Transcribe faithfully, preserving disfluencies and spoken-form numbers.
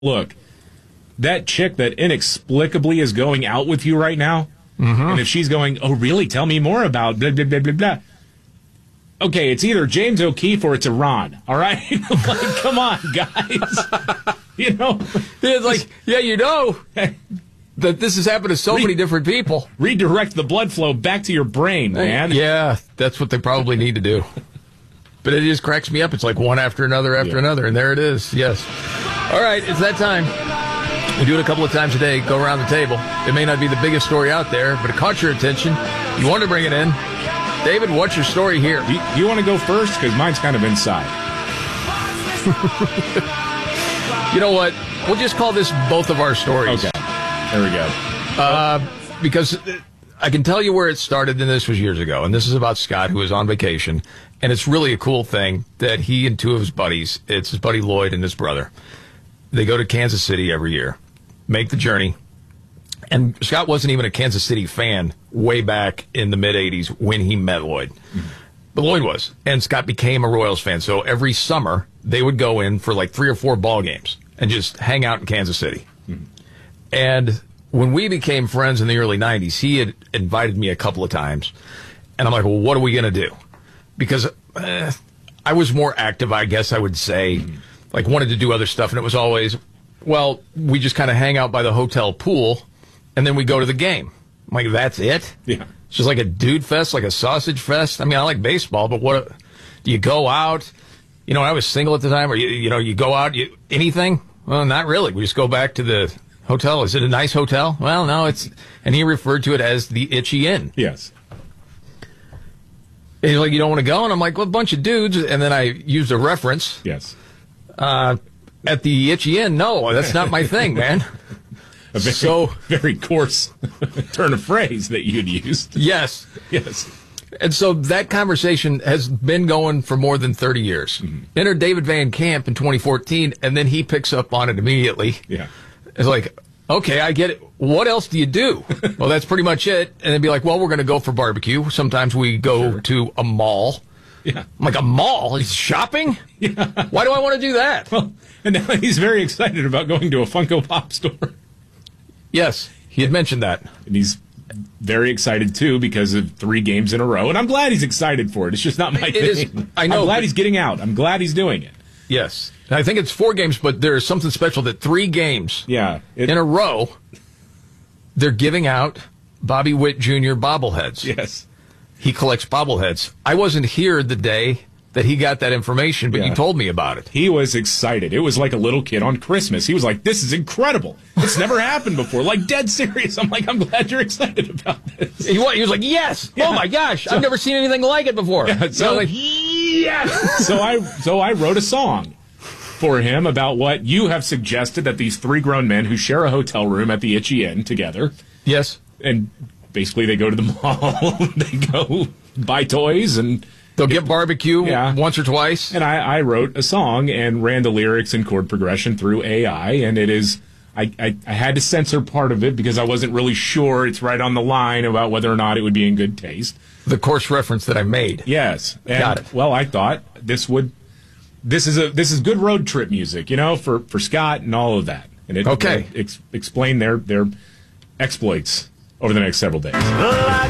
look, that chick that inexplicably is going out with you right now, mm-hmm. and if she's going, oh, really? Tell me more about blah, blah, blah, blah, blah. Okay, it's either James O'Keefe or it's Iran, all right? Like, come on, guys. You know? It's like, yeah, you know that this has happened to so Re- many different people. Redirect the blood flow back to your brain, man. Yeah, that's what they probably need to do. But it just cracks me up. It's like one after another after yeah. another, and there it is. Yes. All right, it's that time. We do it a couple of times a day, go around the table. It may not be the biggest story out there, but it caught your attention. You want to bring it in. David, what's your story here? You, you want to go first? Because mine's kind of inside. You know what? We'll just call this both of our stories. Okay. There we go. Uh, because I can tell you where it started, and this was years ago. And this is about Scott, who was on vacation. And it's really a cool thing that he and two of his buddies, it's his buddy Lloyd and his brother, they go to Kansas City every year, make the journey. And Scott wasn't even a Kansas City fan way back in the mid-eighties when he met Lloyd. Mm-hmm. But Lloyd was. And Scott became a Royals fan. So every summer, they would go in for like three or four ball games and just hang out in Kansas City. Mm-hmm. And when we became friends in the early nineties, he had invited me a couple of times. And I'm like, well, what are we going to do? Because uh, I was more active, I guess I would say. Mm-hmm. Like, wanted to do other stuff. And it was always, well, we just kind of hang out by the hotel pool. And then we go to the game. I'm like, that's it? Yeah. It's just like a dude fest, like a sausage fest. I mean, I like baseball, but what do you go out? You know, I was single at the time, or you, you know, you go out, you, anything? Well, not really. We just go back to the hotel. Is it a nice hotel? Well, no, it's, and he referred to it as the Itchy Inn. Yes. And he's like, you don't want to go? And I'm like, well, a bunch of dudes. And then I used a reference. Yes. Uh, at the Itchy Inn. No, that's not my thing, man. A very, so, very coarse turn of phrase that you'd used. Yes. Yes. And so that conversation has been going for more than thirty years. Mm-hmm. Entered David Van Camp in twenty fourteen, and then he picks up on it immediately. Yeah. It's like, okay, I get it. What else do you do? Well, that's pretty much it. And they'd be like, well, we're going to go for barbecue. Sometimes we go sure. to a mall. Yeah. I'm like, a mall? He's shopping? Yeah. Why do I want to do that? Well, and now he's very excited about going to a Funko Pop store. Yes, he had mentioned that. And he's very excited, too, because of three games in a row. And I'm glad he's excited for it. It's just not my it thing. Is, I know. I'm glad he's getting out. I'm glad he's doing it. Yes. And I think it's four games, but there's something special that three games yeah, it, in a row, they're giving out Bobby Witt Junior bobbleheads. Yes. He collects bobbleheads. I wasn't here the day that he got that information, but yeah. you told me about it. He was excited. It was like a little kid on Christmas. He was like, this is incredible. It's never happened before. Like, dead serious. I'm like, I'm glad you're excited about this. He was, he was like, yes. Yeah. Oh, my gosh. So, I've never seen anything like it before. Yeah, so, like, yes. so, I, so I wrote a song for him about what you have suggested, that these three grown men who share a hotel room at the Itchy Inn together. Yes. And basically they go to the mall. They go buy toys and... They'll get barbecue yeah. once or twice. And I, I wrote a song and ran the lyrics and chord progression through A I, and it is, I, I, I had to censor part of it because I wasn't really sure it's right on the line about whether or not it would be in good taste. The coarse reference that I made. Yes. And, Got it. Well, I thought this would, this is a this is good road trip music, you know, for, for Scott and all of that. And it, okay. it ex, explain their, their exploits over the next several days. Well, I